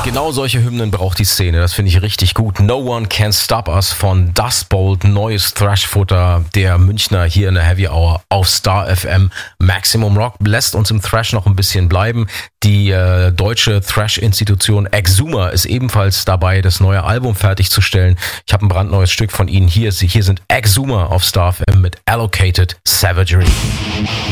Genau solche Hymnen braucht die Szene, das finde ich richtig gut. No One Can Stop Us von Dust Bolt, neues Thrash-Futter der Münchner hier in der Heavy Hour auf Star FM. Maximum Rock lässt uns im Thrash noch ein bisschen bleiben. Die deutsche Thrash-Institution Exuma ist ebenfalls dabei, das neue Album fertigzustellen. Ich habe ein brandneues Stück von ihnen hier. Hier sind Exuma auf Star FM mit Allocated Savagery.